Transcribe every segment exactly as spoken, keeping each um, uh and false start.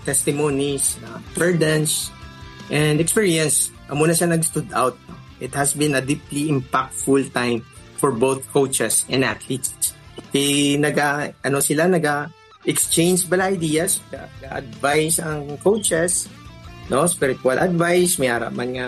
testimonies, uh, burdens, and experience. Amo na siya nag-stood out. It has been a deeply impactful time for both coaches and athletes. Eh, naga, ano sila, naga-exchange bala ideas, advice ang coaches, no? Spiritual advice, may haraman nga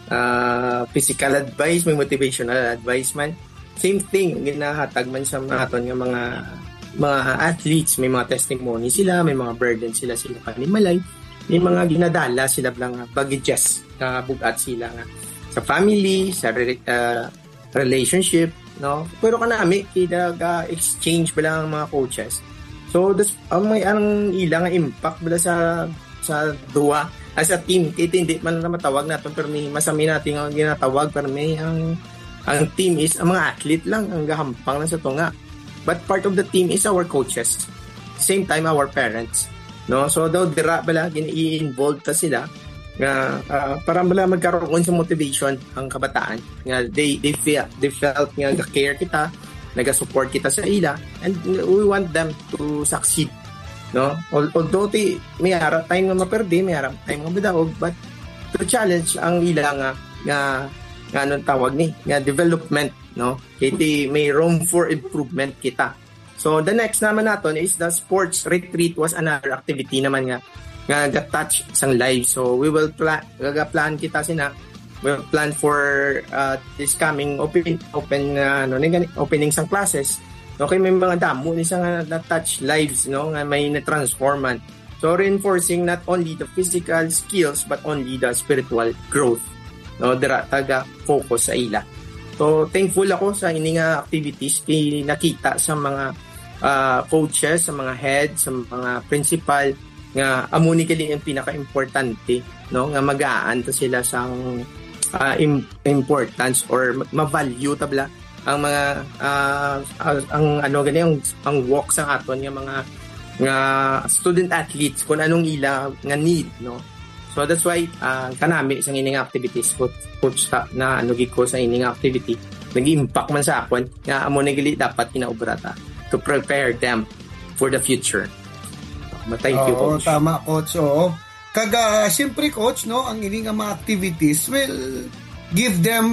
uh, physical advice, may motivational advice man. Same thing, ginahatag man sa mga aton nga mga mga athletes, may mga testimony sila, may mga burden sila sila panimalay, may mga ginadala sila lang baggages na bugat sila nga sa family, sa uh, relationship, no? Pero kanami kita exchange bala ang mga coaches. So das ang may ang ilang impact bala sa sa duwa as a team. Kita hindi man na matawag natin pero may masami natin ang ginatawag pero may ang ang team is ang mga athlete lang ang gahampang lang sa tunga. But part of the team is our coaches. Same time our parents. No? So daw dira bala gini-involved ta sila nga uh, para bala magkaroon sa motivation ang kabataan. Nga they they feel they felt nga care kita, naga-support kita sa ila and we want them to succeed. No? Although ti may harap time nga maperdi, may harap time nga bidaog, but to challenge ang ila nga nga nga anong tawag ni nga development, no? Kiti may room for improvement kita. So the next naman naton is the sports retreat was another activity naman nga nga ga-touch sang live. So we will plan gaga-plan kita sina we will plan for uh, this coming open open uh, ano ni opening sang classes. Okay, may mga damo ni sang na-touch lives, no, nga may na-transforman. So reinforcing not only the physical skills but only the spiritual growth. No, dira taga focus sa ila. So thankful ako sa ini nga activities kay nakita sa mga uh, coaches, sa mga heads, sa mga principal nga amo ni kali ang pinaka-importante, no, nga magaan ta sila sang uh, im- importance or ma-value tabla ang mga uh, uh, ang ano gani ang, ang walk sa aton nga mga nga student athletes kung anong ila nga need, no. So that's why uh, kanami sa ining activities coach, coach ta, na ano gid ko sa ining activity nag-impact man sa akon nga amo na gali dapat kinaubrata to prepare them for the future. But thank you, Oo, coach. Tama, coach. Oo. Kaga siyempre, coach, no, ang ining mga activities will give them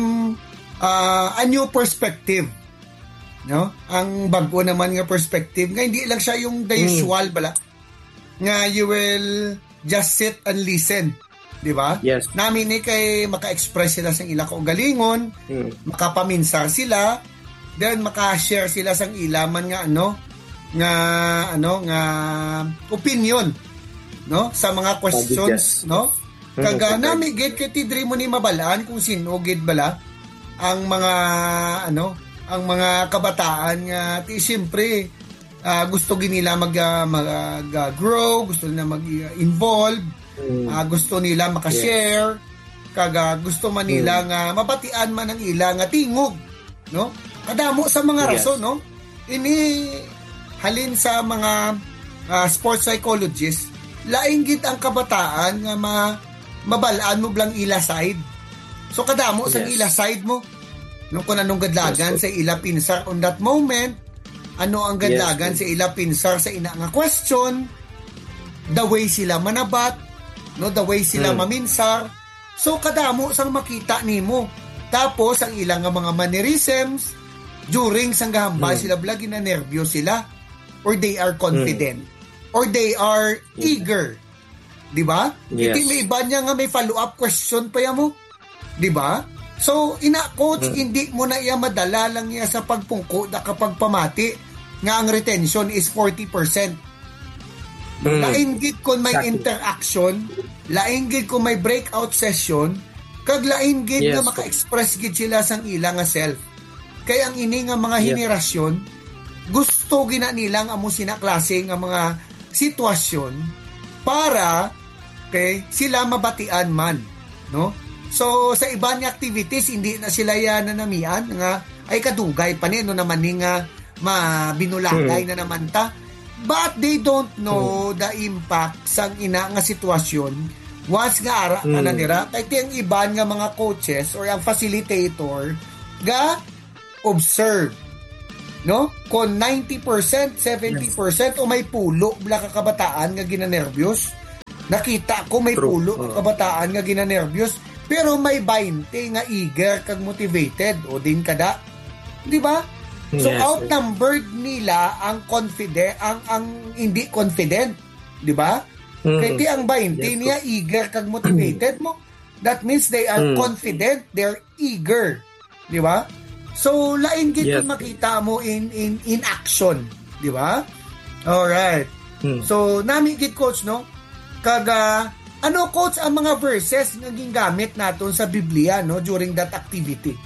uh, a new perspective. No? Ang bago naman nga perspective nga hindi lang siya yung the usual hmm. bala nga you will just sit and listen, di ba? Yes. Namin ni kay maka-express sila sang ila kaugalingon, mm. makapaminsar sila, then maka-share sila sang ilaman nga ano, nga ano nga opinion, no, sa mga questions, no? Kaga nami gid kay tidri mo ni mabalaan kung sino gid bala ang mga ano, ang mga kabataan nga ti siyempre Uh, gusto nila mag, uh, mag uh, grow, gusto nila mag-involve, mm. uh, gusto nila makashare, yeah. kaga gusto man nila mm. nga mabatian man ang ila nga tingog, no? Kadamo sa mga yes. rason, no? Ini halin sa mga uh, sports psychologists, laing gid ang kabataan nga ma, mabalaan mo blang ila side. So kadamo yes. sa ila side mo. No, kung anong gadlagan yes. sa ila pinsar on that moment, ano ang gadlagan yes, sa ila pinsar sa ina nga question, the way sila manabat, no, the way sila hmm. maminsar. So kadamo sang makita nimo. Tapos ang ilang nga mga mannerisms during sang gahambal hmm. sila blagi na nervyos sila or they are confident hmm. or they are eager. Di ba? Yes. Iti may iba niya nga may follow-up question pa ya mo. Di ba? So, ina coach, hmm. hindi mo na iya madala lang iya sa pagpungko na kapag pamati nga ang retention is forty percent. Hmm. Lainggit kung may exactly. interaction, lainggit kung may breakout session, kag lainggit yes, na maka-express gid sila sang ila nga self. Kaya ang ini nga mga yes. henerasyon, gusto gina nilang amo sina klase nga mga sitwasyon para kay sila mabatian man, no? So, sa iba ni activities, hindi na sila yan nanamian nga, ay kadugay pa ni, no naman ni nga, mabinulagay hmm. na naman ta. But they don't know hmm. the impact sang ina nga sitwasyon once nga ara hmm. na nira. Kaya tiyang iban nga mga coaches or ang facilitator ga observe. No? Kung ninety percent, seventy percent yes. o may pulo bla ka kabataan nga ginanervyos, Nakita ko may True. pulo Oh. ang kabataan nga ginanervyos, pero may twenty nga eager kag motivated o din kada. Di ba? So Yes. outnumbered nila ang confident, ang ang hindi confident, di ba? Mm. Kaya ti ang twenty Yes, niya eager kag motivated mo. That means they are Mm. confident, they're eager, di ba? So lain gid Yes. kung makita mo in in in action, di ba? All right. Mm. So nami gid coach no, kaga ano coach ang mga verses nga gingamit naton sa Biblia no during that activity?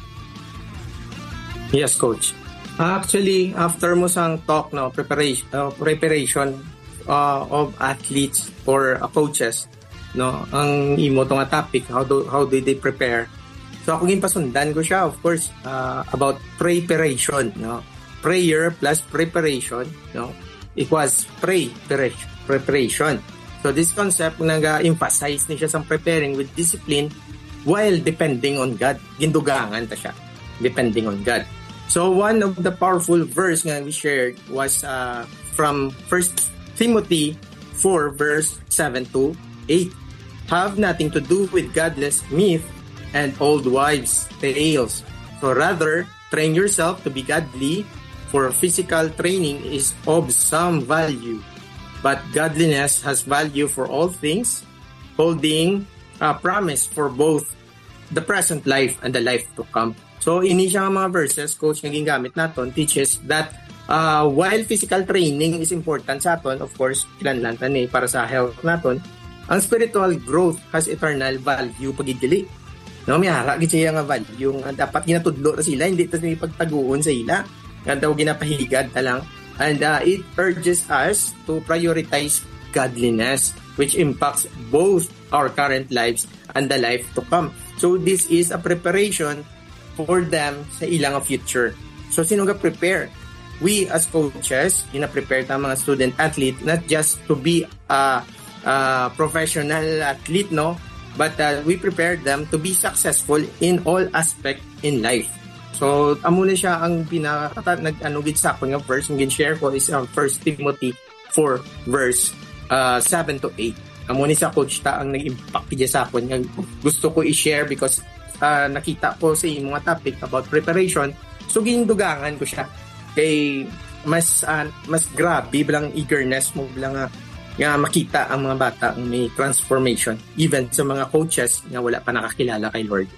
Yes, coach. Actually, after mo sang talk, no, preparation, uh, preparation uh, of athletes or uh, coaches, no, ang imo to nga topic, how do how do they prepare? So ako ginpasundan ko siya, of course, uh, about preparation, no, prayer plus preparation, no, equals pray preparation. So this concept nag-emphasize ni siya sa preparing with discipline while depending on God. Gindugangan ta siya, depending on God. So one of the powerful verse nga we shared was uh, from First Timothy four verse seven to eight. Have nothing to do with godless myth and old wives' tales. So rather, train yourself to be godly, for physical training is of some value. But godliness has value for all things, holding a promise for both the present life and the life to come. So, ini siya mga verses, coach, naging gamit naton, teaches that uh, while physical training is important sa aton, of course, kinanlantan eh, para sa health naton, ang spiritual growth has eternal value pagigili. No, may hara, gid siya nga value, nga dapat ginatudlo na sila, hindi tas may pagtaguon sa ila, nga daw ginapahigad na lang. And uh, it urges us to prioritize godliness, which impacts both our current lives and the life to come. So, this is a preparation for them sa ilang future. So, sino nga prepare? We as coaches, gina-prepare ta mga student athlete, not just to be a, a professional athlete, no? But uh, we prepare them to be successful in all aspect in life. So, amo na siya ang pinaka nag-ano gid sa akon nga verse ng share ko is ang First Timothy four verse uh, seven to eight. Amo ni sa coach ta ang nag-impact gid sa akon nga gusto ko i-share because Uh, nakita ko sa mga topic about preparation, so gindugangan ko siya kay mas uh, mas grabe bilang eagerness mo bilang uh, nga makita ang mga bata ang may transformation even sa mga coaches nga wala pa nakakilala kay Lord.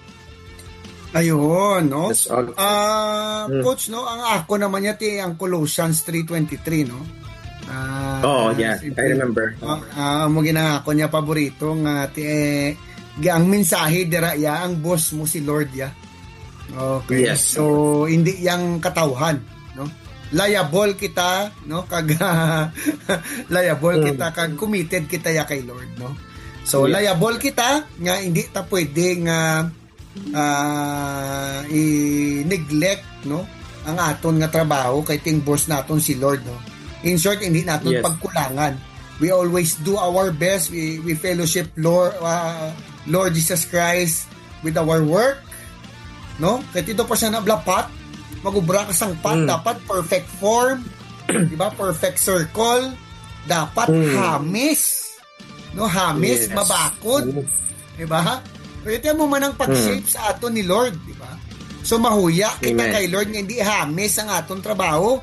Ayun, no? Mm. Ah, uh, coach, no, ang ako naman niya ti ang Colossians three twenty-three, no? Uh, oh, yeah, si, I remember. Ah, uh, uh, mo ginako niya paborito nga ti eh, ang mensahe dira ya ang boss mo si Lord ya. Okay. Yes. So hindi yang katawhan, no? Liable kita, no? Kag liable mm. kita kag committed kita ya kay Lord, no? So yes. Liable kita nga hindi ta pwede nga uh, i-neglect, no? Ang aton nga trabaho kay ting boss naton si Lord, no? In short, hindi naton yes. pagkulangan. We always do our best. We we fellowship Lord uh, Lord Jesus Christ with our work, no? Kaya dito pa siya nablapat, magubra ka sang pat, mm. dapat perfect form, di ba? Perfect circle, dapat mm. hamis, no? Hamis, yes. mabakod, di ba? Kaya mo man ang pag-shape mm. sa aton ni Lord, di ba? So mahuya kita Amen. Kay Lord nga hindi hamis ang aton trabaho.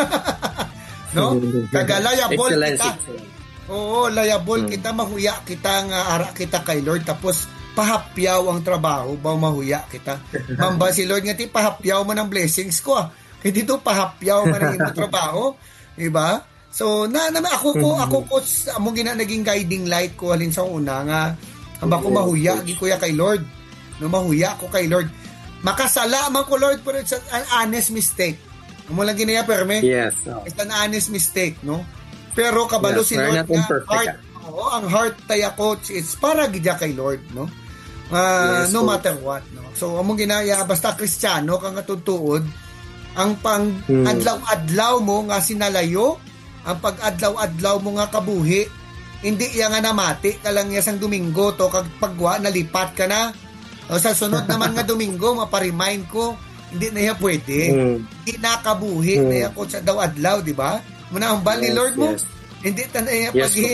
No? Kagalayable kita. Oo, liable hmm. kita, mahuya kita nga ara kita kay Lord, tapos pahapyaw ang trabaho, ba mahuya kita. Mamba si Lord nga ti pahapyaw man ang blessings ko. Ah. Kaya dito pahapyaw man ang imong trabaho, di ba? So na, na ako ko ako ko amo gina naging guiding light ko halin sa una nga amba ko mahuya gi kuya kay Lord. No mahuya ko kay Lord. Makasala man ko Lord pero it's an honest mistake. Amo lang ginaya perme. Yes. Oh. It's an honest mistake, no? Pero kabalo yes, si Lord nga, heart, oh, ang heart taya coach, it's para gidya kay Lord, no? Uh, yes, no matter what, no? So, among ginaya, basta Kristiyano, kang natutuod, ang pang hmm. adlaw-adlaw mo nga sinalayo, ang pag-adlaw-adlaw mo nga kabuhi, hindi iya nga namati, kalang yasang Domingo, to, kag pagwa, nalipat ka na. O, sa sunod naman nga Domingo, maparemind ko, hindi na iya pwede. Hmm. Hindi nakabuhi, hmm. na iya coach, daw adlaw, di ba? Muna ang bal ni Lord mo, yes. hindi tanay yes, pag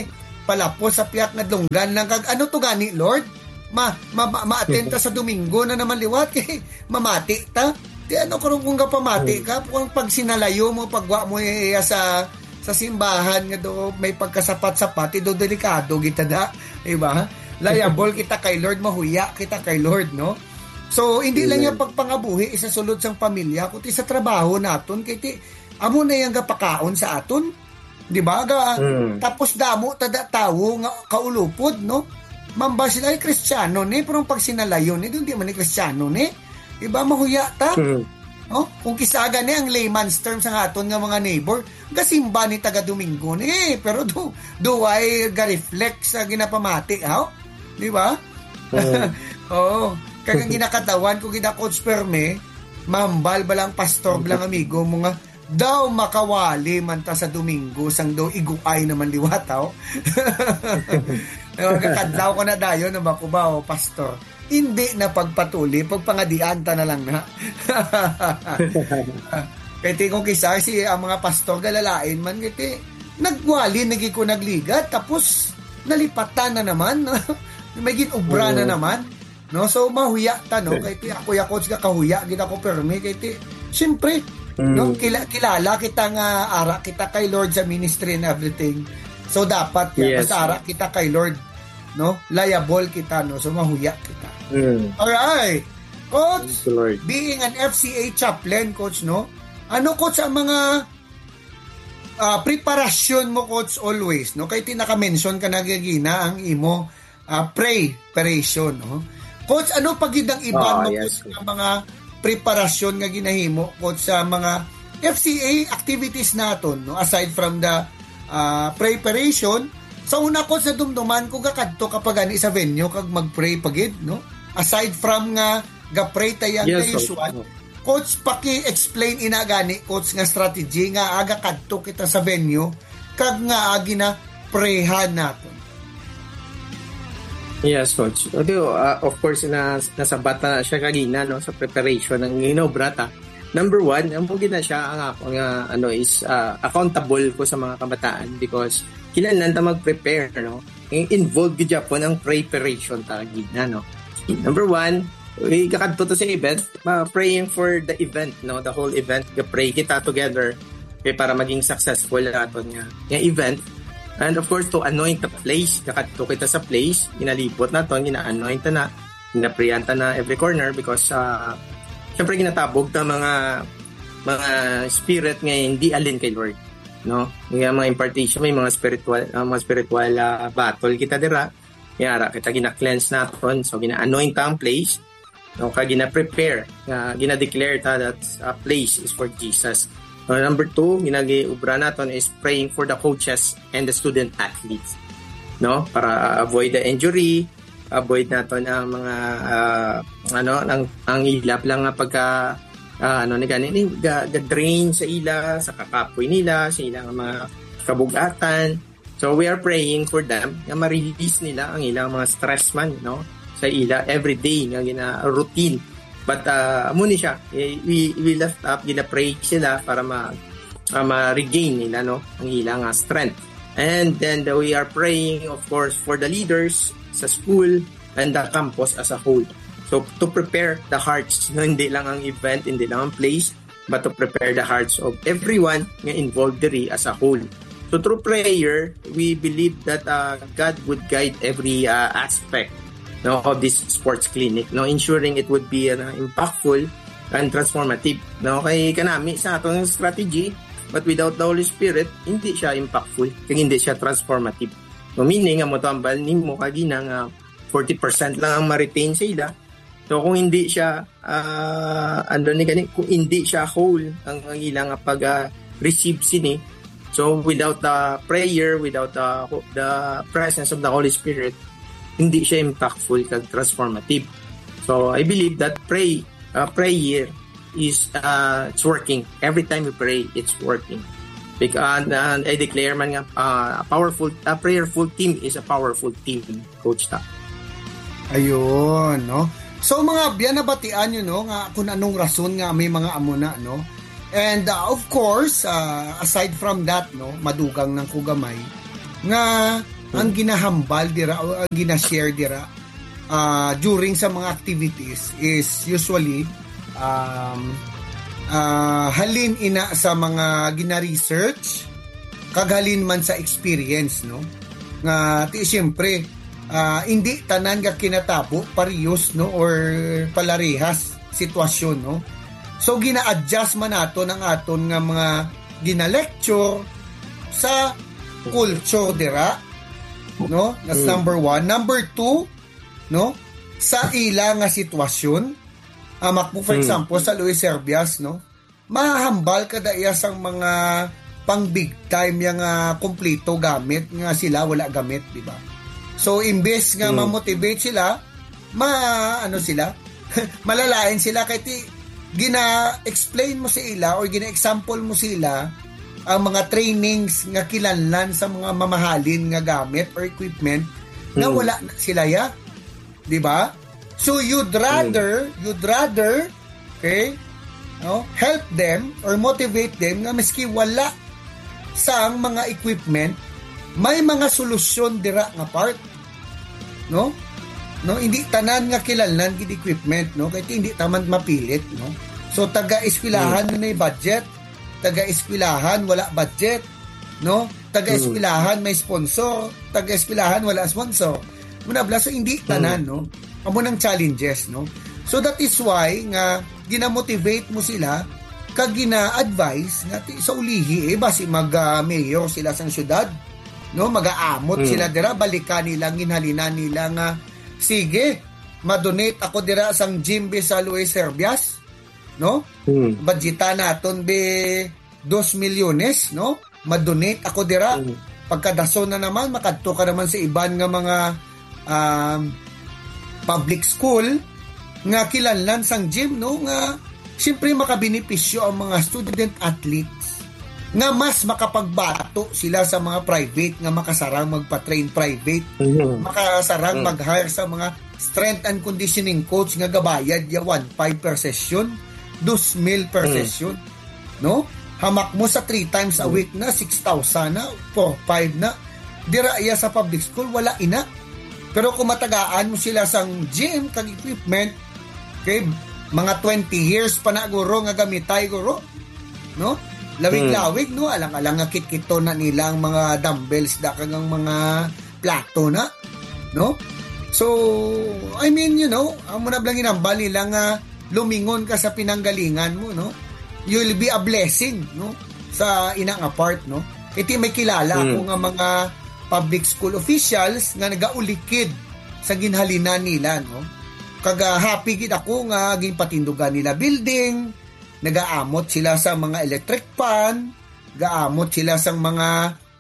palapos sa piyak nga dunggan lang kag ano to gani Lord ma ma ma-attend ta sa Domingo na naman liwat kay mamati ta di ano karon kung ka pamati ka kung pag sinalayo mo pagwa mo iya sa sa simbahan nga do may pagkasapat-sapat do delikado kita da diba liable kita kay Lord mahuya kita kay Lord no so hindi lang yung pagpangabuhi isa sulod sang pamilya kundi sa trabaho naton kay ti amo na yang gapakaon sa aton di ba ga mm. tapos damo tada tawo nga kaulupod no mamba sila ay Kristiyano ni pero pag sinalayo ni di man ni Kristiyano ni iba mahuya ta mm. no kung kisaga ni ang layman's term sa aton nga mga neighbor gasimba ni taga Domingo ni pero do do ay ga reflect sa ginapamati ha di ba mm. oo kag ginakatawan ko gina coach perme mambal balang pastor balang amigo mo nga daw makawali man ta sa Domingo sang daw iguay naman liwataw. Kakadlaw ko na dayo na makubaw, pastor. Hindi na pagpatuli, pagpangadian ta na lang na. Kaya kung kisa si ang mga pastor galalain man, kaya nagwali, naging ko nagligat, tapos nalipatan na naman. May ginubra na naman. No? So, mahuya ta, no? Kaya ako yakot ka kahuya, gina ko permi, kaya siyempre, Mm. No, Kila, kilala kita nga ara kita kay Lord sa ministry and everything. So dapat yan, yes. Basta ara kita kay Lord, no? Liable kita, no? So mahuya kita. Mm. All right. Coach, being an F C A chaplain, coach, no? Ano coach ang mga uh, preparasyon mo coach always, no? Kay tinaka-mention ka nagagina ang imo uh, preparation, no? Coach, ano pagidang iban oh, mo yes. coach, ng mga preparasyon nga ginahimo ko sa mga F C A activities naton no aside from the uh, preparation sa so, una ko sa dumduman ko kakadto kapag ani sa venue kag magpray pagid no aside from nga ga-pray tayang yes, usual okay. Coach paki-explain ina gani coach nga strategy nga aga kadto kita sa venue kag nga agi na prayhan naton. Yes, coach. Although, uh, of course, na, nasa bata siya kagina no, sa preparation ng ginobrata. Number one, ang mugin na siya ang ako nga ano, is uh, accountable ko sa mga kabataan because kailangan ta mag-prepare. No? Involved gid po ng preparation kagina. No? Number one, kakadto to sa event, uh, praying for the event, no, the whole event. Pray kita together okay, para maging successful aton nga, nga event. And of course, to anoint the place, kakadto kita sa place, ginalipot na to, gina-anoint na, ginaprayan na every corner because uh, syempre ginatabog ta mga mga spirit nga hindi alin kay Lord, no? Nga mga impartation, may mga spiritual uh, mga spiritual uh, battle kita dira. Yara kita gina-cleanse naton, so gina-anoint ta ang place, no? Kag gina-prepare, uh, gina-declare ta that a uh, place is for Jesus. Uh, number two, ginagi-ubra naton is praying for the coaches and the student athletes. No? Para avoid the injury, avoid naton ang mga uh, ano, ang, ang ilap lang nga pagka uh, ano ni ganini, ga-drain sa ila, sa kakapoy nila, sa ilang mga kabugatan. So we are praying for them na ma-release nila ang ilang mga stress man, no? Sa ila everyday nga gina routine. But uh, amo ni siya, we, we left up, gina-pray sila para ma, uh, ma-regain nila no, ang ilang uh, strength. And then uh, we are praying, of course, for the leaders sa school and the campus as a whole. So to prepare the hearts, no, hindi lang ang event, hindi lang ang place, but to prepare the hearts of everyone nga involved diri as a whole. So through prayer, we believe that uh, God would guide every uh, aspect no, of this sports clinic, no, ensuring it would be uh, impactful and transformative. No, kay kanami sa atong strategy, but without the Holy Spirit, hindi siya impactful, kaya hindi siya transformative. No, meaning, ang matambal nimo kagina nga forty percent lang ang ma-retain sa ila. So kung hindi siya uh, ano ni gani, kung hindi siya whole ang ilang pag uh, receive sini, so without the prayer, without the the presence of the Holy Spirit, hindi siya impactful kag transformative. So I believe that pray uh, prayer is uh, it's working. Every time we pray, it's working. Because uh, I declare man nga uh, a powerful a prayerful team is a powerful team, Coach Ta. Ayun, no. So mga biyan nabatian nyo, no, nga kung anong rason nga may mga amuna, no. And uh, of course, uh, aside from that, no, madugang ng kugamay nga ang ginahambal dira o ang ginashare dira uh, during sa mga activities is usually um, uh, halin ina sa mga gina-research kag halin man sa experience, no, nga ti siyempre uh, hindi tanan nga kinatabo parehas, no, or palarehas sitwasyon, no. So gina-adjust man naton ang aton nga mga gina-lecture sa culture dira, no, that's mm. number one. Number two, no, sa ila nga sitwasyon, amak mo for mm. example sa Luis Serbias, no, mahambal kada iya sang mga pang big time yang uh, kompleto gamit nga sila wala gamit, di ba? So imbes nga mm. ma-motivate sila, ma ano sila malalain sila kay ti gina-explain mo sa ila or gina-example mo sila ang mga trainings nga kilanlan sa mga mamahalin nga gamit or equipment hmm. na wala sila ya, di ba? So you'd rather hmm. you'd rather okay, no, help them or motivate them nga maski wala sa mga equipment, may mga solusyon dira nga part, no? No, hindi tanan nga kilanlan gid equipment, no, kay hindi taman mapilit, no. So taga-eskwelahan hmm. na budget, taga-eskwelahan wala budget, no, taga-eskwelahan may sponsor, taga-eskwelahan wala sponsor. Muna bla, so hindi tanan, no, amo nang challenges, no. So that is why nga gina-motivate mo sila kag gina-advise nga sa ulihi eh basi mag-mayor uh, sila sang syudad, no, mag-aamot hmm. sila dira, balikan nila ginhalinan nila nga sige, ma-donate ako dira sang gym be sa Luis Serbias, no? Hmm. Budgetan naton be dos milyones, no? Ma-donate ako dira. Hmm. Pagkadaso na naman makadto ka naman sa iban nga mga um, public school nga kilanlan sang gym, no? Nga siyempre makabenepisyo ang mga student athletes nga mas makapagbato sila sa mga private nga makasarang magpa-train private, mm-hmm. makasarang mm-hmm. mag-hire sa mga strength and conditioning coach nga gabayad ya one five per session, two mil per mm-hmm. session, no? Hamak mo sa three times a week na six thousand na, four five na. Dira iya sa public school wala ina. Pero kung matagaan mo sila sang gym kag equipment, kay mga twenty years pa na guro nga gamitay guro, no? Lawig-lawig, no? Alang-alang nga kit-kito na nilang mga dumbbells da kagang mga plato na, no? So, I mean, you know, ang muna blang inambal nila nga lumingon ka sa pinanggalingan mo, no? You'll be a blessing, no? Sa inang apart, no? Iti may kilala mm. ako nga mga public school officials nga nagaulikid sa ginhalinan nila, no? Kaga happy gid ako nga ginpatindugan nila building, nagaamot sila sa mga electric fan, gaamot sila sa mga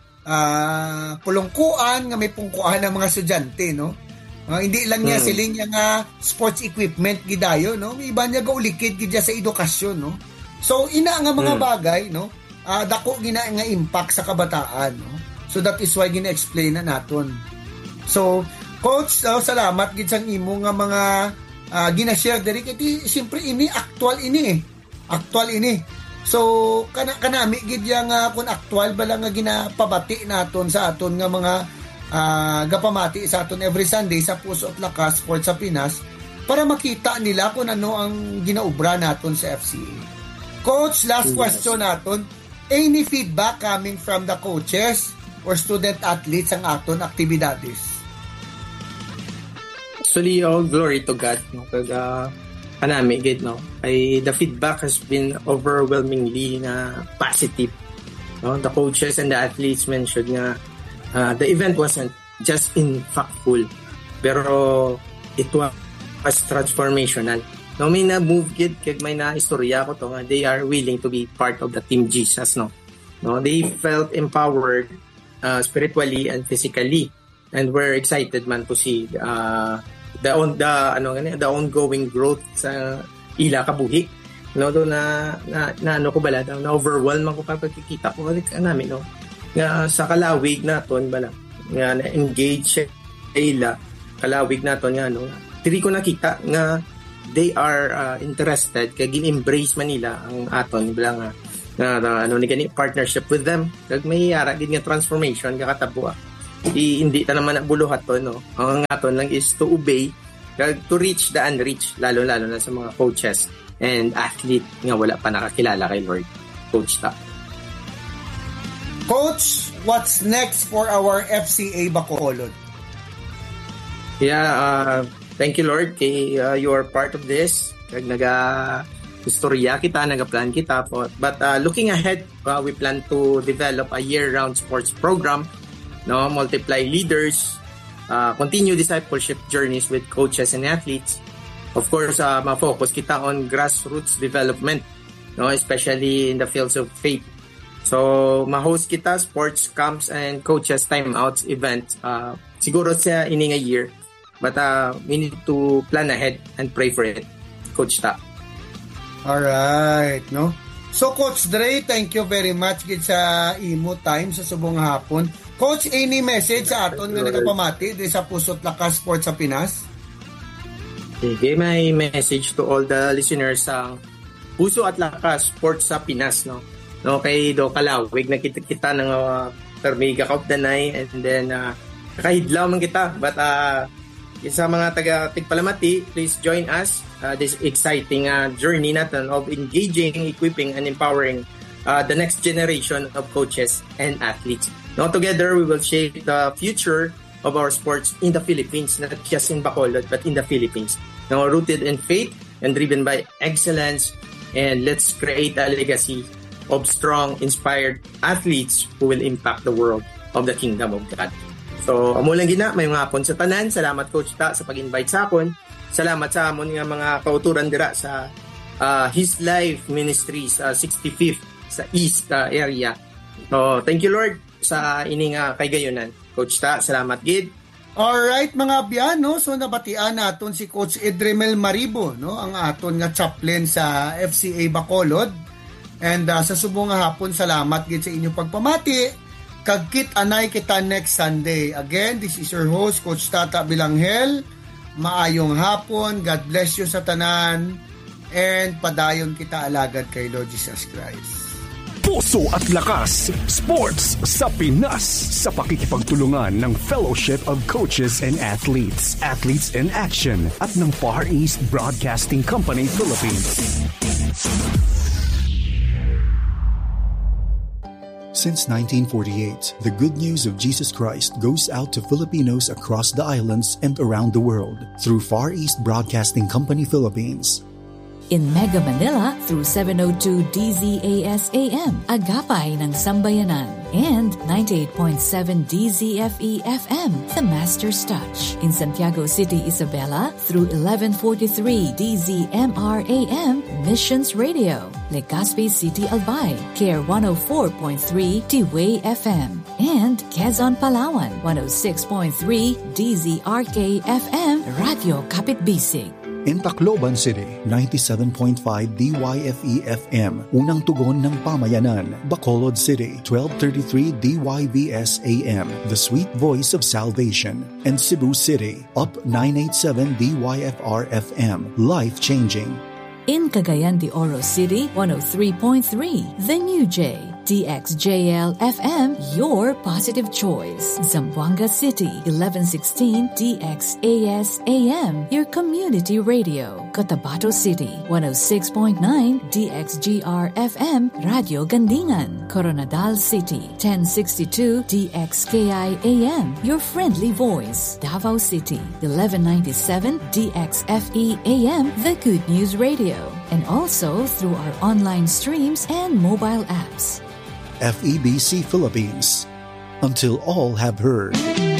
uh, pulungkuan nga may pungkuan ng mga estudyante, no? Uh, hindi lang niya hmm. siling niya nga sports equipment gidayo, no? May iba niya gaulikid gid sa edukasyon, no? So ina nga mga hmm. bagay, no? Uh, dako gina nga impact sa kabataan, no? So that is why gina-explain na naton. So coach, uh, salamat gid sang imo nga mga uh, gina-share diri kay siyempre ini actual ini eh. Actual ini. So kana kanami gid yang uh, kun actual bala nga ginapabati naton sa aton nga mga uh, gapamati sa aton every Sunday sa Puso at Lakas Sports sa Pinas para makita nila kung ano ang ginaubra naton sa F C A. Coach, last yes. question naton, any feedback coming from the coaches or student athletes ang aton aktibidades? Actually, all glory to God, no? Kag uh, kanami gid, no, ay the feedback has been overwhelmingly na positive, no. The coaches and the athletes mentioned nga uh, the event wasn't just impactful pero it was transformational, no. May na move gid kag may na istorya ko to nga they are willing to be part of the Team Jesus, no. No, they felt empowered uh, spiritually and physically and were excited man to see uh, the on the ano ngani the ongoing growth sa ila kabuhi, no, do na, na na ano ko bala na overwhelm ako pagkikita ko ulit kanami, no, nga sa kalawig naton bala nga na engage ila kalawig naton nga, no, diri ko nakita nga they are uh, interested kay gin-embrace man nila ang aton bala nga na, na ano ni gani partnership with them kag may yara gid nga transformation kakatabo I, hindi ta naman buluhat to, no? Ang aton lang is to obey, to reach the unreached, lalo-lalo na sa mga coaches and athlete nga wala pa nakakilala kay Lord. Coach Ta. Coach, what's next for our F C A Bacolod? Yeah, uh, thank you Lord kay uh, you are part of this. Kag naga istorya kita, naga-plan kita po. But uh, looking ahead, uh, we plan to develop a year-round sports program, no, multiply leaders, uh, continue discipleship journeys with coaches and athletes. Of course, uh, ma-focus kita on grassroots development, no, especially in the fields of faith. So, ma-host kita sports camps and coaches timeouts event. Uh, siguro sa ining a year. But uh, we need to plan ahead and pray for it. Coach Ta. Alright, no? So, Coach Dre, thank you very much gid sa imo time sa subong hapon. Coach, any message sa aton nga nagapamati di sa Puso't Lakas Sports sa Pinas? Okay, may message to all the listeners sa Puso at Lakas Sports sa Pinas, no? No, kay Do Kalawig nakita kita ng uh, Termiga Cup Danay, and then uh, kahidlaw man kita, but uh, sa mga taga Tigpalamati, please join us uh, this exciting uh, journey natin of engaging, equipping, and empowering uh, the next generation of coaches and athletes. Now together we will shape the future of our sports in the Philippines, not just in Bacolod but in the Philippines. Now rooted in faith and driven by excellence, and let's create a legacy of strong, inspired athletes who will impact the world of the Kingdom of God. So, amo lang gina, may mga hapon sa tanan. Salamat Coach Ta sa pag-invite sa akon. Salamat sa amon nga mga kauturan dira sa uh, His Life Ministries, uh, sixty-fifth sa East uh, area. So, thank you Lord sa ining uh, kaygayonan. Coach Ta, salamat gid. Alright mga biyan, no? So nabatian naton si Coach Edremel Maribo, no? Ang aton nga chaplain sa F C A Bacolod. And uh, sa subong nga hapon, salamat gid sa inyong pagpamati. Kagkit anay kita next Sunday. Again, this is your host, Coach Tata Bilanghel. Maayong hapon. God bless you sa tanan. And padayon kita alagad kay Lord Jesus Christ. Puso at Lakas Sports sa Pinas sa pakikipagtulungan ng Fellowship of Coaches and Athletes, Athletes in Action at ng Far East Broadcasting Company Philippines. Since nineteen forty-eight, the good news of Jesus Christ goes out to Filipinos across the islands and around the world through Far East Broadcasting Company Philippines. In Mega Manila through seven oh two D Z A S A M, Agapay ng Sambayanan, and ninety-eight point seven D Z F E F M, The Master's Touch. In Santiago City, Isabela through eleven forty-three D Z M R A M, Missions Radio. Legazpi City, Albay, K R one oh four point three T-Way F M, and Quezon, Palawan, one oh six point three D Z R K F M, Radio Kapitbisig. In Tacloban City, ninety-seven point five D Y F E F M, Unang Tugon ng Pamayanan. Bacolod City, twelve thirty-three D Y V S A M, The Sweet Voice of Salvation. And Cebu City, Up nine eighty-seven D Y F R F M, Life Changing. In Cagayan de Oro City, one oh three point three, The New J, D X J L F M, Your Positive Choice. Zamboanga City, eleven sixteen D X A S A M, Your Community Radio. Cotabato City, one oh six point nine D X G R F M, Radio Gandingan. Coronadal City, ten sixty-two D X K I A M, Your Friendly Voice. Davao City, eleven ninety-seven D X F E A M, The Good News Radio. And also through our online streams and mobile apps. F E B C Philippines, until all have heard.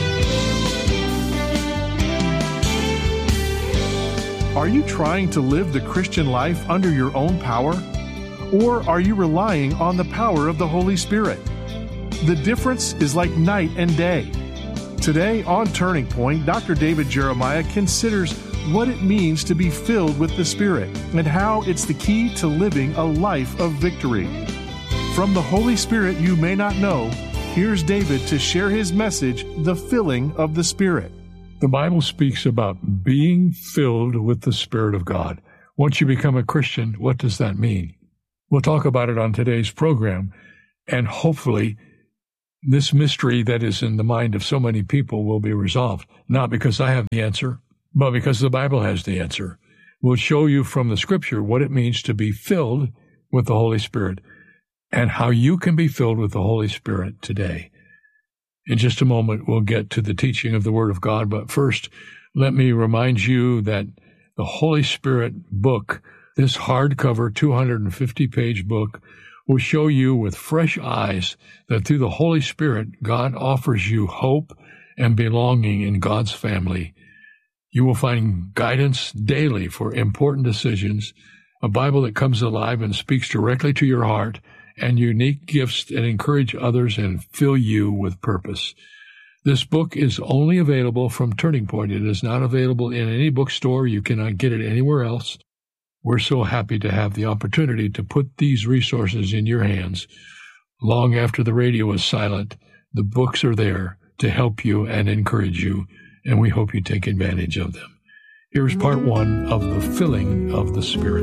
Are you trying to live the Christian life under your own power? Or are you relying on the power of the Holy Spirit? The difference is like night and day. Today on Turning Point, Doctor David Jeremiah considers what it means to be filled with the Spirit and how it's the key to living a life of victory. From the Holy Spirit you may not know, here's David to share his message, The Filling of the Spirit. The Bible speaks about being filled with the Spirit of God. Once you become a Christian, what does that mean? We'll talk about it on today's program, and hopefully this mystery that is in the mind of so many people will be resolved, not because I have the answer, but because the Bible has the answer. We'll show you from the Scripture what it means to be filled with the Holy Spirit and how you can be filled with the Holy Spirit today. In just a moment, we'll get to the teaching of the Word of God, but first, let me remind you that the Holy Spirit book, this hardcover two hundred fifty page book, will show you with fresh eyes that through the Holy Spirit, God offers you hope and belonging in God's family. You will find guidance daily for important decisions, a Bible that comes alive and speaks directly to your heart, and unique gifts that encourage others and fill you with purpose. This book is only available from Turning Point. It is not available in any bookstore. You cannot get it anywhere else. We're so happy to have the opportunity to put these resources in your hands. Long after the radio is silent, the books are there to help you and encourage you, and we hope you take advantage of them. Here's part one of the filling of the Spirit.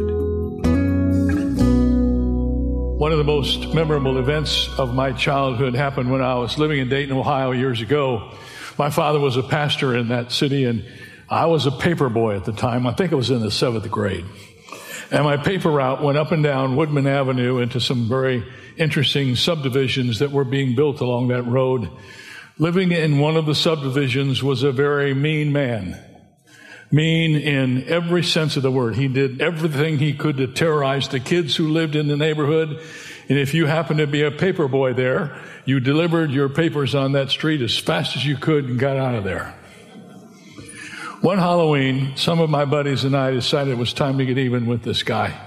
One of the most memorable events of my childhood happened when I was living in Dayton, Ohio years ago. My father was a pastor in that city, and I was a paper boy at the time. I think I was in the seventh grade. And my paper route went up and down Woodman Avenue into some very interesting subdivisions that were being built along that road. Living in one of the subdivisions was a very mean man. Mean in every sense of the word. He did everything he could to terrorize the kids who lived in the neighborhood. And if you happened to be a paper boy there, you delivered your papers on that street as fast as you could and got out of there. One Halloween, some of my buddies and I decided it was time to get even with this guy.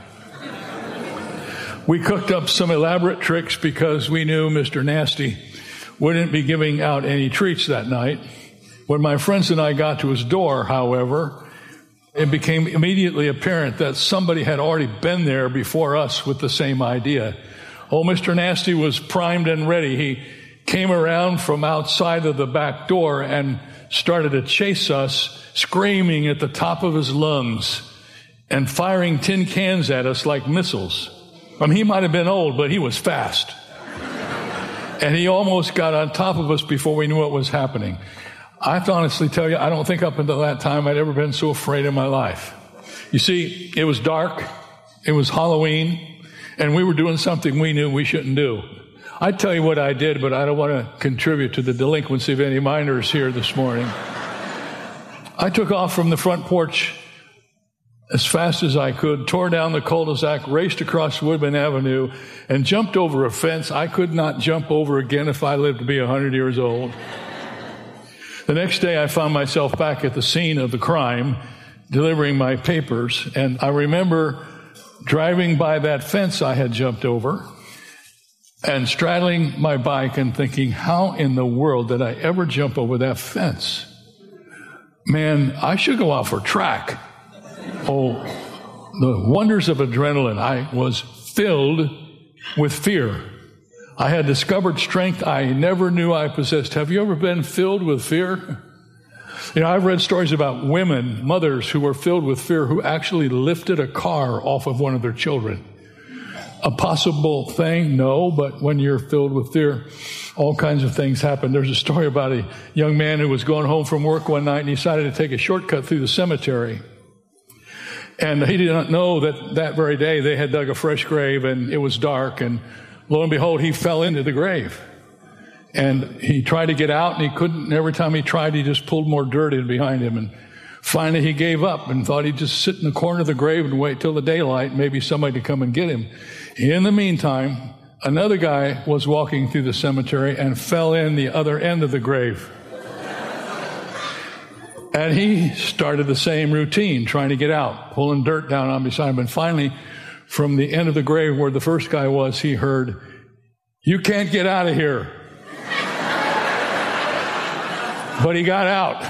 We cooked up some elaborate tricks because we knew Mister Nasty wouldn't be giving out any treats that night. When my friends and I got to his door, however, it became immediately apparent that somebody had already been there before us with the same idea. Oh, Mister Nasty was primed and ready. He came around from outside of the back door and started to chase us, screaming at the top of his lungs and firing tin cans at us like missiles. I mean, he might have been old, but he was fast. And he almost got on top of us before we knew what was happening. I have to honestly tell you, I don't think up until that time I'd ever been so afraid in my life. You see, it was dark, it was Halloween, and we were doing something we knew we shouldn't do. I'd tell you what I did, but I don't want to contribute to the delinquency of any minors here this morning. I took off from the front porch as fast as I could, tore down the cul-de-sac, raced across Woodman Avenue, and jumped over a fence I could not jump over again if I lived to be one hundred years old. The next day, I found myself back at the scene of the crime, delivering my papers, and I remember driving by that fence I had jumped over and straddling my bike and thinking, how in the world did I ever jump over that fence? Man, I should go out for track. Oh, the wonders of adrenaline. I was filled with fear. I had discovered strength I never knew I possessed. Have you ever been filled with fear? You know, I've read stories about women, mothers who were filled with fear who actually lifted a car off of one of their children. A possible thing? No, but when you're filled with fear, all kinds of things happen. There's a story about a young man who was going home from work one night and he decided to take a shortcut through the cemetery. And he did not know that that very day they had dug a fresh grave and it was dark, and lo and behold, he fell into the grave. And he tried to get out and he couldn't. And every time he tried, he just pulled more dirt in behind him. And finally he gave up and thought he'd just sit in the corner of the grave and wait till the daylight, maybe somebody to come and get him. In the meantime, another guy was walking through the cemetery and fell in the other end of the grave. And he started the same routine, trying to get out, pulling dirt down on beside him. And finally, from the end of the grave where the first guy was, he heard, "You can't get out of here." But he got out.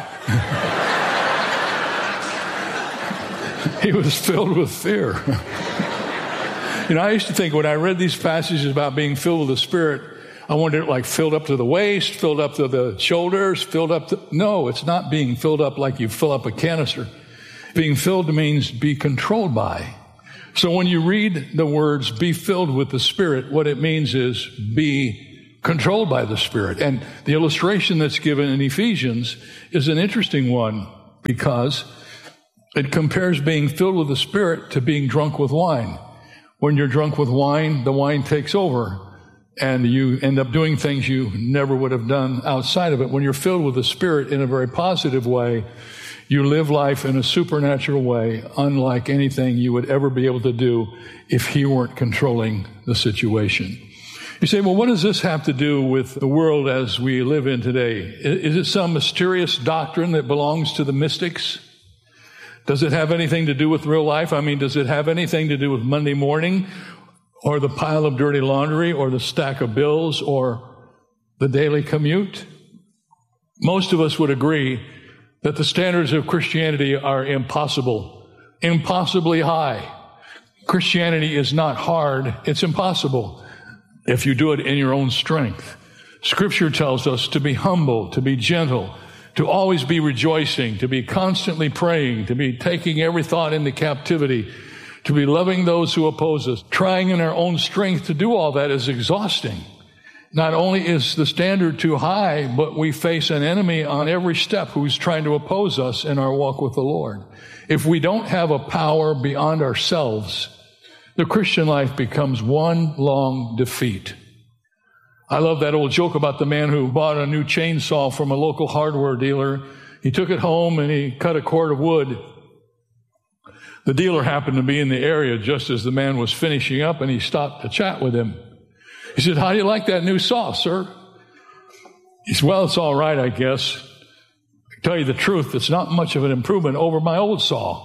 He was filled with fear. You know, I used to think when I read these passages about being filled with the Spirit, I wondered, like, filled up to the waist, filled up to the shoulders, filled up to... No, it's not being filled up like you fill up a canister. Being filled means be controlled by. So when you read the words, be filled with the Spirit, what it means is be controlled by the Spirit. And the illustration that's given in Ephesians is an interesting one because it compares being filled with the Spirit to being drunk with wine. When you're drunk with wine, the wine takes over and you end up doing things you never would have done outside of it. When you're filled with the Spirit in a very positive way, you live life in a supernatural way, unlike anything you would ever be able to do if He weren't controlling the situation. You say, well, what does this have to do with the world as we live in today? Is it some mysterious doctrine that belongs to the mystics? Does it have anything to do with real life? I mean, does it have anything to do with Monday morning or the pile of dirty laundry or the stack of bills or the daily commute? Most of us would agree that the standards of Christianity are impossible, impossibly high. Christianity is not hard, it's impossible if you do it in your own strength. Scripture tells us to be humble, to be gentle, to always be rejoicing, to be constantly praying, to be taking every thought into captivity, to be loving those who oppose us. Trying in our own strength to do all that is exhausting. Not only is the standard too high, but we face an enemy on every step who's trying to oppose us in our walk with the Lord. If we don't have a power beyond ourselves, the Christian life becomes one long defeat. I love that old joke about the man who bought a new chainsaw from a local hardware dealer. He took it home and he cut a cord of wood. The dealer happened to be in the area just as the man was finishing up, and he stopped to chat with him. He said, "How do you like that new saw, sir?" He said, "Well, it's all right, I guess. To tell you the truth, it's not much of an improvement over my old saw."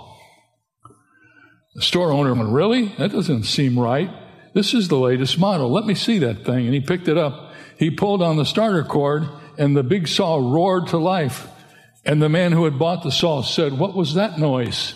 The store owner went, "Really? That doesn't seem right. This is the latest model. Let me see that thing." And he picked it up. He pulled on the starter cord, and the big saw roared to life. And the man who had bought the saw said, "What was that noise?"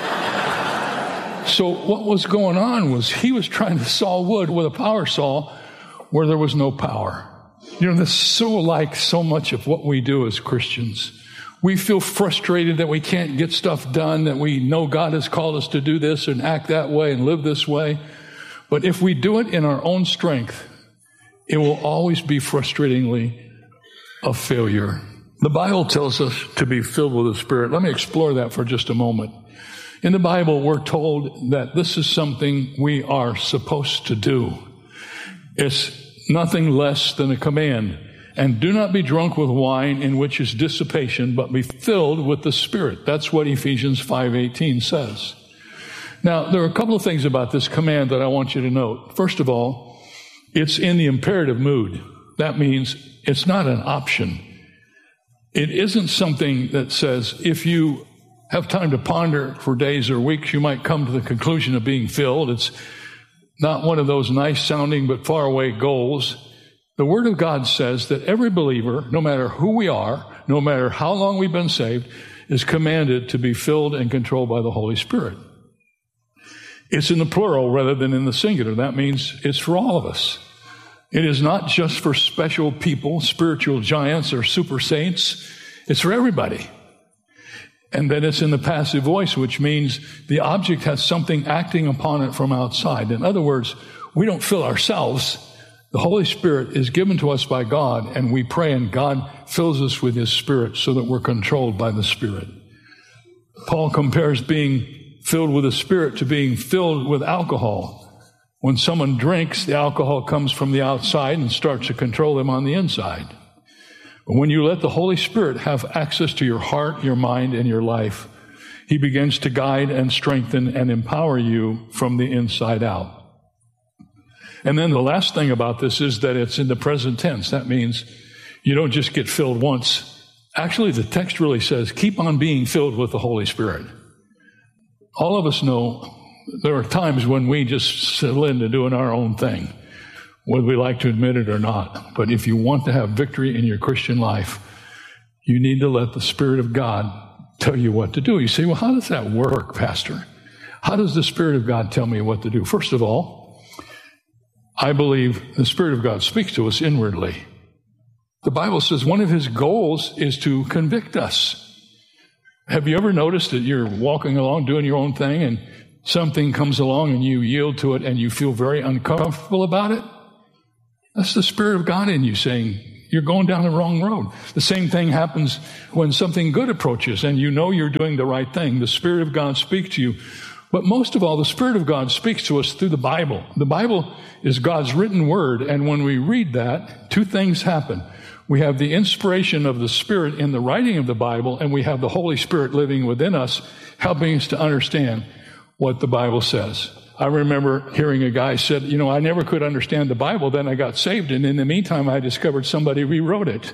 So what was going on was he was trying to saw wood with a power saw where there was no power. You know, this is so like so much of what we do as Christians. We feel frustrated that we can't get stuff done, that we know God has called us to do this and act that way and live this way. But if we do it in our own strength, it will always be frustratingly a failure. The Bible tells us to be filled with the Spirit. Let me explore that for just a moment. In the Bible, we're told that this is something we are supposed to do. It's nothing less than a command. And do not be drunk with wine, in which is dissipation, but be filled with the Spirit. That's what Ephesians five eighteen says. Now, there are a couple of things about this command that I want you to note. First of all, it's in the imperative mood. That means it's not an option. It isn't something that says if you have time to ponder for days or weeks, you might come to the conclusion of being filled. It's not one of those nice sounding but far away goals. The Word of God says that every believer, no matter who we are, no matter how long we've been saved, is commanded to be filled and controlled by the Holy Spirit. It's in the plural rather than in the singular. That means it's for all of us. It is not just for special people, spiritual giants or super saints. It's for everybody. And then it's in the passive voice, which means the object has something acting upon it from outside. In other words, we don't fill ourselves. The Holy Spirit is given to us by God, and we pray, and God fills us with His Spirit so that we're controlled by the Spirit. Paul compares being filled with the Spirit to being filled with alcohol. When someone drinks, the alcohol comes from the outside and starts to control them on the inside. But when you let the Holy Spirit have access to your heart, your mind, and your life, He begins to guide and strengthen and empower you from the inside out. And then the last thing about this is that it's in the present tense. That means you don't just get filled once. Actually, the text really says, keep on being filled with the Holy Spirit. All of us know there are times when we just settle into doing our own thing, whether we like to admit it or not. But if you want to have victory in your Christian life, you need to let the Spirit of God tell you what to do. You say, well, how does that work, Pastor? How does the Spirit of God tell me what to do? First of all, I believe the Spirit of God speaks to us inwardly. The Bible says one of His goals is to convict us. Have you ever noticed that you're walking along doing your own thing and something comes along and you yield to it and you feel very uncomfortable about it? That's the Spirit of God in you saying, you're going down the wrong road. The same thing happens when something good approaches and you know you're doing the right thing. The Spirit of God speaks to you. But most of all, the Spirit of God speaks to us through the Bible. The Bible is God's written word, and when we read that, two things happen. We have the inspiration of the Spirit in the writing of the Bible, and we have the Holy Spirit living within us, helping us to understand what the Bible says. I remember hearing a guy said, you know, I never could understand the Bible, then I got saved, and in the meantime, I discovered somebody rewrote it.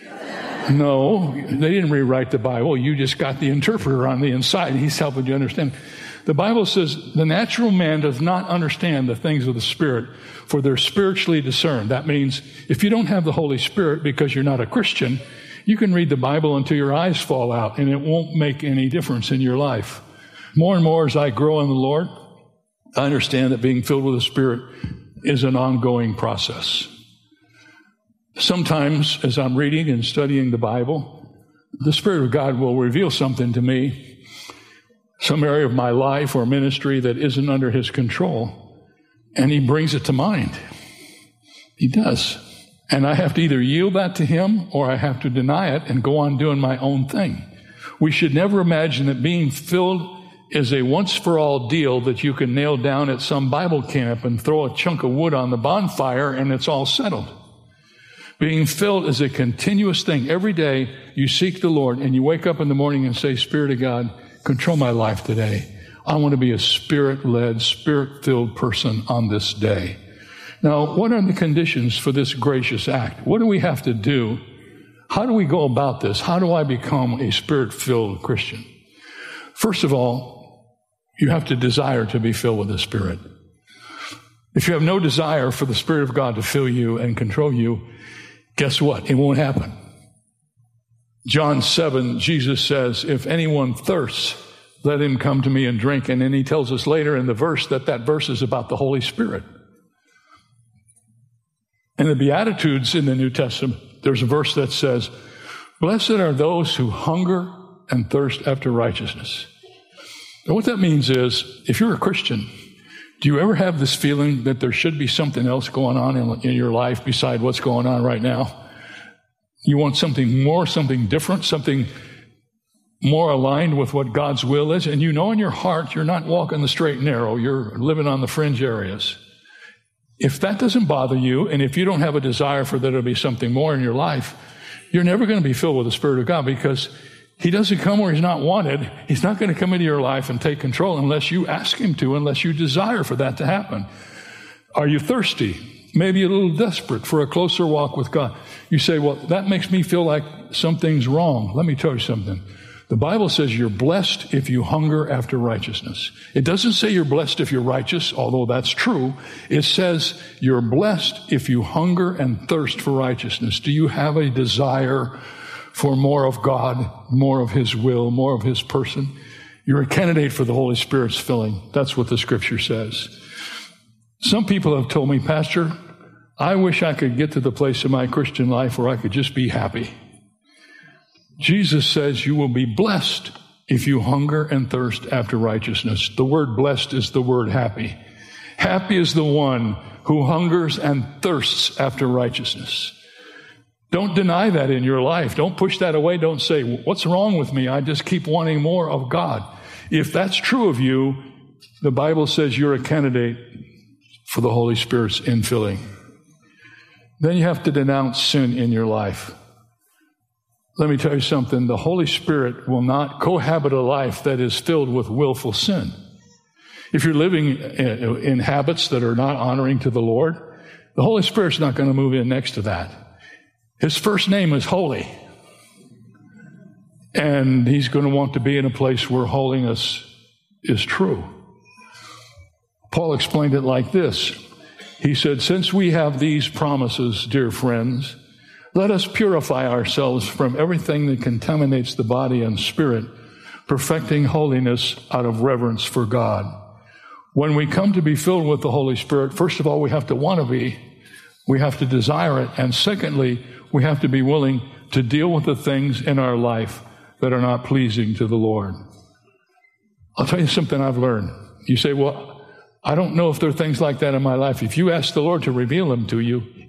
No, they didn't rewrite the Bible. You just got the interpreter on the inside. He's helping you understand. The Bible says the natural man does not understand the things of the Spirit, for they're spiritually discerned. That means if you don't have the Holy Spirit because you're not a Christian, you can read the Bible until your eyes fall out, and it won't make any difference in your life. More and more as I grow in the Lord, I understand that being filled with the Spirit is an ongoing process. Sometimes as I'm reading and studying the Bible, the Spirit of God will reveal something to me, some area of my life or ministry that isn't under His control, and He brings it to mind. He does. And I have to either yield that to Him or I have to deny it and go on doing my own thing. We should never imagine that being filled is a once-for-all deal that you can nail down at some Bible camp and throw a chunk of wood on the bonfire and it's all settled. Being filled is a continuous thing. Every day you seek the Lord and you wake up in the morning and say, Spirit of God, control my life today. I want to be a Spirit-led, Spirit-filled person on this day. Now, what are the conditions for this gracious act? What do we have to do? How do we go about this? How do I become a Spirit-filled Christian? First of all, you have to desire to be filled with the Spirit. If you have no desire for the Spirit of God to fill you and control you, guess what? It won't happen. John seven, Jesus says, if anyone thirsts, let him come to me and drink. And then he tells us later in the verse that that verse is about the Holy Spirit. In the Beatitudes in the New Testament, there's a verse that says, blessed are those who hunger and thirst after righteousness. And what that means is, if you're a Christian, do you ever have this feeling that there should be something else going on in, in your life beside what's going on right now? You want something more, something different, something more aligned with what God's will is, and you know in your heart you're not walking the straight and narrow, you're living on the fringe areas. If that doesn't bother you, and if you don't have a desire for there to be something more in your life, you're never going to be filled with the Spirit of God, because He doesn't come where He's not wanted. He's not going to come into your life and take control unless you ask Him to, unless you desire for that to happen. Are you thirsty? Maybe a little desperate for a closer walk with God. You say, well, that makes me feel like something's wrong. Let me tell you something. The Bible says you're blessed if you hunger after righteousness. It doesn't say you're blessed if you're righteous, although that's true. It says you're blessed if you hunger and thirst for righteousness. Do you have a desire for more of God, more of His will, more of His person? You're a candidate for the Holy Spirit's filling. That's what the Scripture says. Some people have told me, Pastor, I wish I could get to the place in my Christian life where I could just be happy. Jesus says you will be blessed if you hunger and thirst after righteousness. The word blessed is the word happy. Happy is the one who hungers and thirsts after righteousness. Don't deny that in your life. Don't push that away. Don't say, what's wrong with me? I just keep wanting more of God. If that's true of you, the Bible says you're a candidate for the Holy Spirit's infilling. Then you have to denounce sin in your life. Let me tell you something. The Holy Spirit will not cohabit a life that is filled with willful sin. If you're living in habits that are not honoring to the Lord, the Holy Spirit's not going to move in next to that. His first name is holy. And He's going to want to be in a place where holiness is true. Paul explained it like this. He said, since we have these promises, dear friends, let us purify ourselves from everything that contaminates the body and spirit, perfecting holiness out of reverence for God. When we come to be filled with the Holy Spirit, first of all, we have to want to be. We have to desire it. And secondly, we have to be willing to deal with the things in our life that are not pleasing to the Lord. I'll tell you something I've learned. You say, well, I don't know if there are things like that in my life. If you ask the Lord to reveal them to you,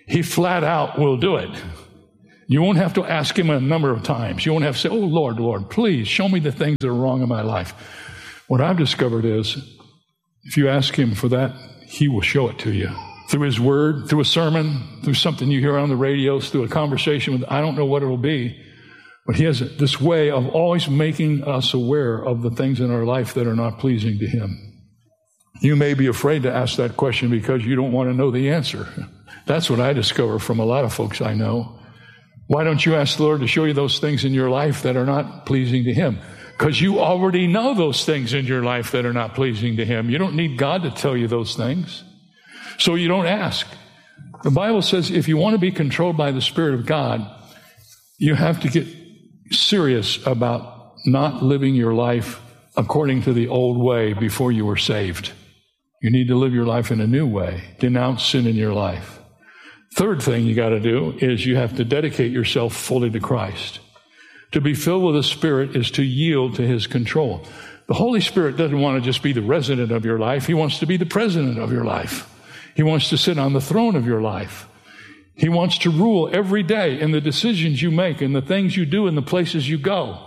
He flat out will do it. You won't have to ask him a number of times. You won't have to say, oh, Lord, Lord, please show me the things that are wrong in my life. What I've discovered is, if you ask him for that, he will show it to you. Through his word, through a sermon, through something you hear on the radios, through a conversation with, I don't know what it will be, but he has this way of always making us aware of the things in our life that are not pleasing to him. You may be afraid to ask that question because you don't want to know the answer. That's what I discover from a lot of folks I know. Why don't you ask the Lord to show you those things in your life that are not pleasing to him? Because you already know those things in your life that are not pleasing to him. You don't need God to tell you those things. So you don't ask. The Bible says if you want to be controlled by the Spirit of God, you have to get serious about not living your life according to the old way before you were saved. You need to live your life in a new way. Denounce sin in your life. Third thing you got to do is you have to dedicate yourself fully to Christ. To be filled with the Spirit is to yield to his control. The Holy Spirit doesn't want to just be the resident of your life. He wants to be the president of your life. He wants to sit on the throne of your life. He wants to rule every day in the decisions you make and the things you do and the places you go.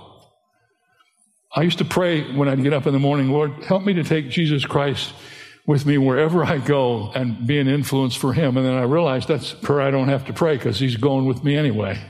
I used to pray when I'd get up in the morning, Lord, help me to take Jesus Christ with me wherever I go and be an influence for him. And then I realized that's prayer I don't have to pray because he's going with me anyway.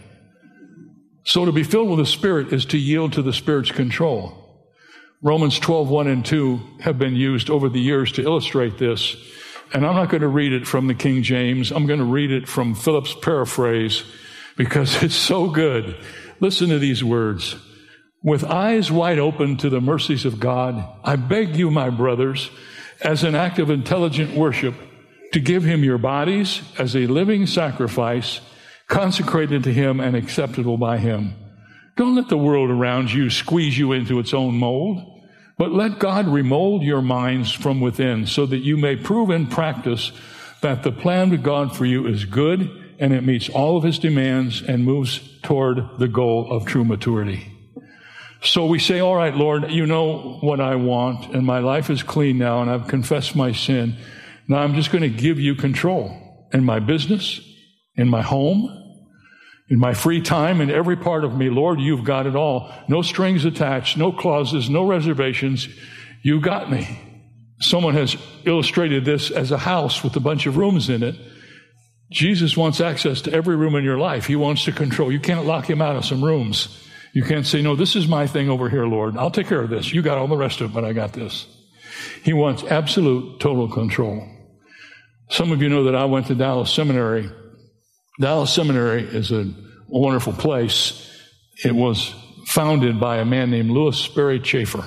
So to be filled with the Spirit is to yield to the Spirit's control. Romans twelve, one and two have been used over the years to illustrate this. And I'm not going to read it from the King James. I'm going to read it from Philip's paraphrase because it's so good. Listen to these words. With eyes wide open to the mercies of God, I beg you, my brothers, as an act of intelligent worship, to give him your bodies as a living sacrifice, consecrated to him and acceptable by him. Don't let the world around you squeeze you into its own mold, but let God remold your minds from within so that you may prove in practice that the plan of God for you is good and it meets all of his demands and moves toward the goal of true maturity. So we say, all right, Lord, you know what I want, and my life is clean now, and I've confessed my sin. Now I'm just going to give you control in my business, in my home, in my free time, in every part of me. Lord, you've got it all. No strings attached, no clauses, no reservations. You got me. Someone has illustrated this as a house with a bunch of rooms in it. Jesus wants access to every room in your life. He wants to control. You can't lock him out of some rooms. You can't say, no, this is my thing over here, Lord. I'll take care of this. You got all the rest of it, but I got this. He wants absolute, total control. Some of you know that I went to Dallas Seminary. Dallas Seminary is a wonderful place. It was founded by a man named Lewis Sperry Chafer.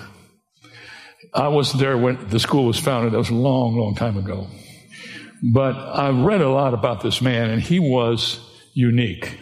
I wasn't there when the school was founded. That was a long, long time ago. But I read a lot about this man, and he was unique.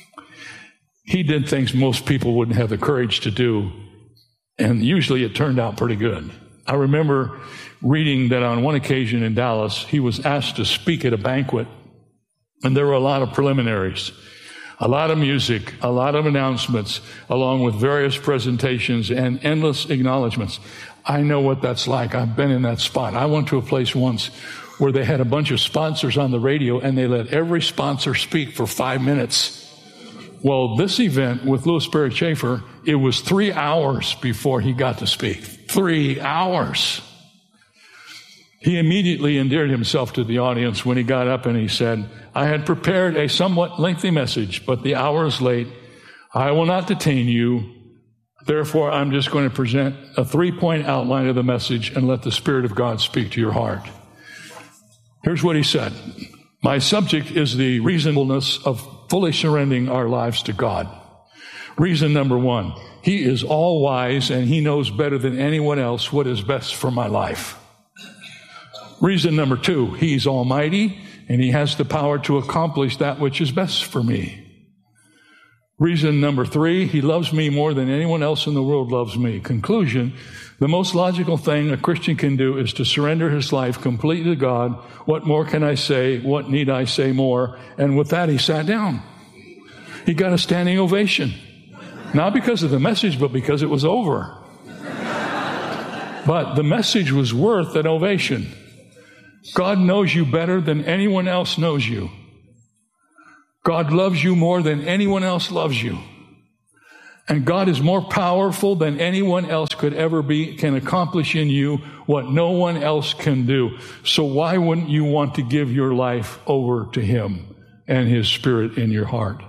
He did things most people wouldn't have the courage to do, and usually it turned out pretty good. I remember reading that on one occasion in Dallas, he was asked to speak at a banquet, and there were a lot of preliminaries, a lot of music, a lot of announcements, along with various presentations and endless acknowledgments. I know what that's like. I've been in that spot. I went to a place once where they had a bunch of sponsors on the radio, and they let every sponsor speak for five minutes. Well, this event with Lewis Sperry Chafer, it was three hours before he got to speak. Three hours. He immediately endeared himself to the audience when he got up and he said, I had prepared a somewhat lengthy message, but the hour is late. I will not detain you. Therefore, I'm just going to present a three-point outline of the message and let the Spirit of God speak to your heart. Here's what he said. My subject is the reasonableness of fully surrendering our lives to God. Reason number one, he is all wise and he knows better than anyone else what is best for my life. Reason number two, he's almighty and he has the power to accomplish that which is best for me. Reason number three, he loves me more than anyone else in the world loves me. Conclusion, the most logical thing a Christian can do is to surrender his life completely to God. What more can I say? What need I say more? And with that, he sat down. He got a standing ovation. Not because of the message, but because it was over. But the message was worth an ovation. God knows you better than anyone else knows you. God loves you more than anyone else loves you. And God is more powerful than anyone else could ever be, can accomplish in you what no one else can do. So why wouldn't you want to give your life over to Him and His Spirit in your heart?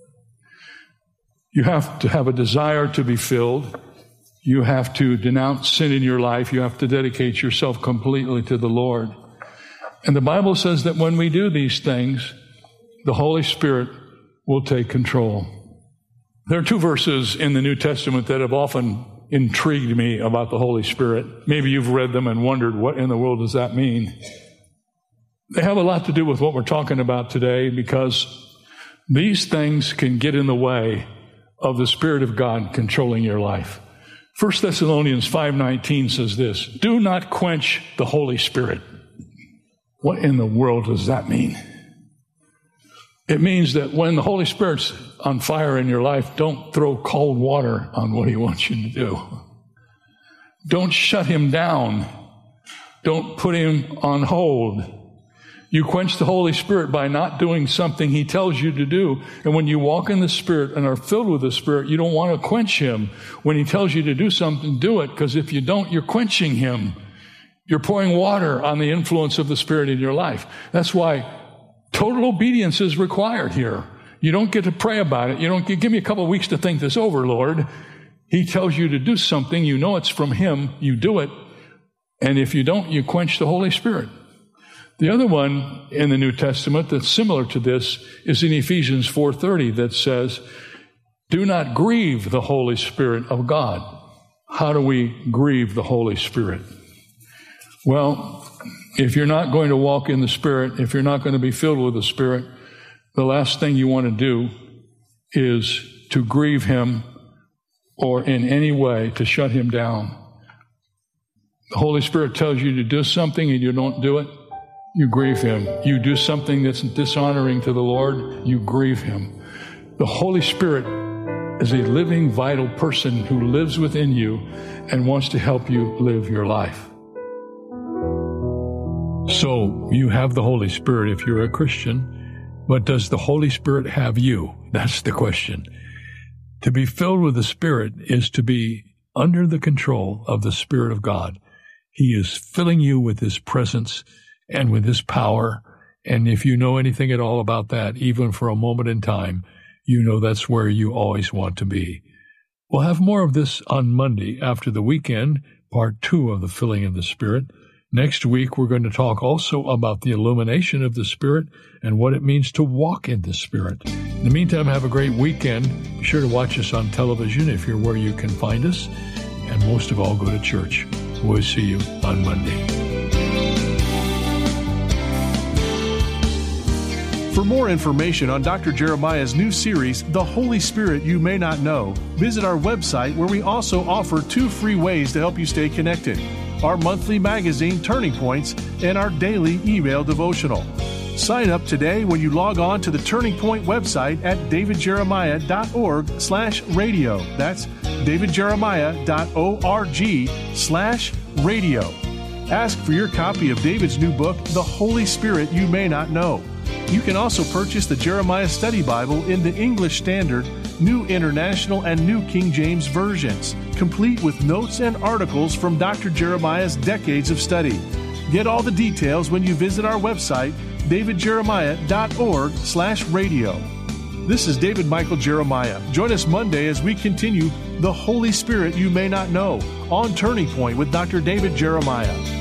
You have to have a desire to be filled. You have to denounce sin in your life. You have to dedicate yourself completely to the Lord. And the Bible says that when we do these things, the Holy Spirit will take control. There are two verses in the New Testament that have often intrigued me about the Holy Spirit. Maybe you've read them and wondered, what in the world does that mean? They have a lot to do with what we're talking about today, because these things can get in the way of the Spirit of God controlling your life. First Thessalonians five nineteen says this, do not quench the Holy Spirit. What in the world does that mean? It means that when the Holy Spirit's on fire in your life, don't throw cold water on what He wants you to do. Don't shut Him down. Don't put Him on hold. You quench the Holy Spirit by not doing something He tells you to do. And when you walk in the Spirit and are filled with the Spirit, you don't want to quench Him. When He tells you to do something, do it, because if you don't, you're quenching Him. You're pouring water on the influence of the Spirit in your life. That's why total obedience is required here. You don't get to pray about it. You don't give me a couple of weeks to think this over, Lord. He tells you to do something. You know it's from Him. You do it. And if you don't, you quench the Holy Spirit. The other one in the New Testament that's similar to this is in Ephesians four thirty that says, do not grieve the Holy Spirit of God. How do we grieve the Holy Spirit? Well, if you're not going to walk in the Spirit, if you're not going to be filled with the Spirit, the last thing you want to do is to grieve Him or in any way to shut Him down. The Holy Spirit tells you to do something and you don't do it, you grieve Him. You do something that's dishonoring to the Lord, you grieve Him. The Holy Spirit is a living, vital person who lives within you and wants to help you live your life. So you have the Holy Spirit if you're a Christian, but does the Holy Spirit have you? That's the question. To be filled with the Spirit is to be under the control of the Spirit of God. He is filling you with His presence and with His power. And if you know anything at all about that, even for a moment in time, you know that's where you always want to be. We'll have more of this on Monday after the weekend, part two of the filling of the Spirit. Next week, we're going to talk also about the illumination of the Spirit and what it means to walk in the Spirit. In the meantime, have a great weekend. Be sure to watch us on television if you're where you can find us. And most of all, go to church. We'll see you on Monday. For more information on Doctor Jeremiah's new series, The Holy Spirit You May Not Know, visit our website where we also offer two free ways to help you stay connected. Our monthly magazine, Turning Points, and our daily email devotional. Sign up today when you log on to the Turning Point website at davidjeremiah.org slash radio. That's davidjeremiah.org slash radio. Ask for your copy of David's new book, The Holy Spirit You May Not Know. You can also purchase the Jeremiah Study Bible in the English Standard, New International, and New King James versions, complete with notes and articles from Doctor Jeremiah's decades of study. Get all the details when you visit our website, davidjeremiah.org slash radio. This is David Michael Jeremiah. Join us Monday as we continue The Holy Spirit You May Not Know on Turning Point with Doctor David Jeremiah.